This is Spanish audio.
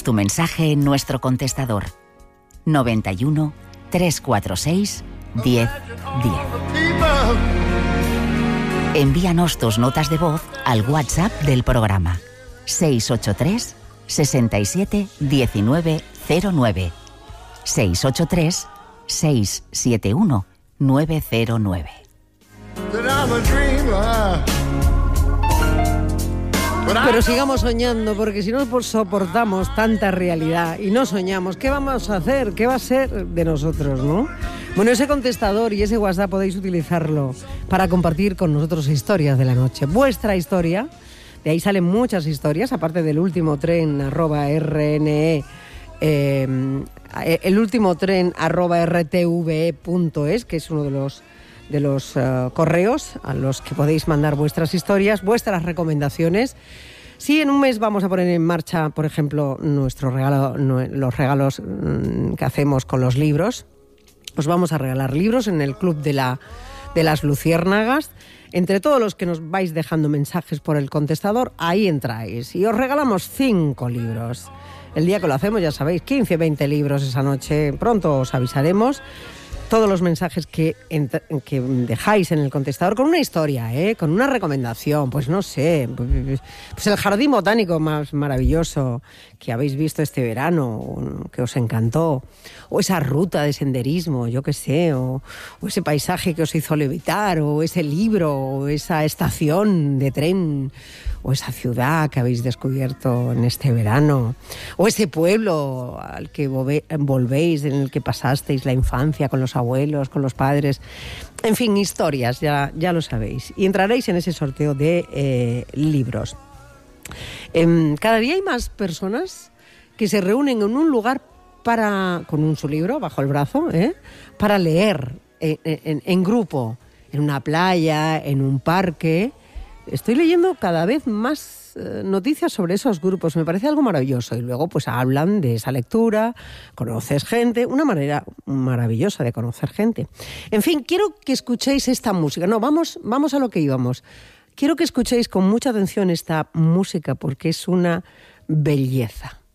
tu mensaje en nuestro contestador 91 346 10 10. Envíanos tus notas de voz al WhatsApp del programa 683 67 19 09 683 671 909. Pero sigamos soñando, porque si no soportamos tanta realidad y no soñamos, ¿qué vamos a hacer? ¿Qué va a ser de nosotros, no? Bueno, ese contestador y ese WhatsApp podéis utilizarlo para compartir con nosotros historias de la noche. Vuestra historia, de ahí salen muchas historias, aparte del último tren @rne, el último tren @rtve.es, que es uno de los correos a los que podéis mandar vuestras historias, vuestras recomendaciones. Si en un mes vamos a poner en marcha, por ejemplo, los regalos que hacemos con los libros, os vamos a regalar libros en el Club de las Luciérnagas. Entre todos los que nos vais dejando mensajes por el contestador, ahí entráis y os regalamos 5 libros. El día que lo hacemos, ya sabéis, 15, 20 libros esa noche. Pronto os avisaremos. Todos los mensajes que dejáis en el contestador con una historia, con una recomendación, pues no sé, pues el jardín botánico más maravilloso que habéis visto este verano, que os encantó, o esa ruta de senderismo, yo qué sé, o ese paisaje que os hizo levitar, o ese libro, o esa estación de tren, o esa ciudad que habéis descubierto en este verano, o ese pueblo al que volvéis, en el que pasasteis la infancia con los abuelos, con los padres. En fin, historias, ya lo sabéis. Y entraréis en ese sorteo de libros. Cada día hay más personas que se reúnen en un lugar con su libro bajo el brazo, para leer en grupo, en una playa, en un parque. Estoy leyendo cada vez más noticias sobre esos grupos, me parece algo maravilloso. Y luego pues hablan de esa lectura, conoces gente, una manera maravillosa de conocer gente. En fin, quiero que escuchéis esta música. No, vamos a lo que íbamos. Quiero que escuchéis con mucha atención esta música porque es una belleza.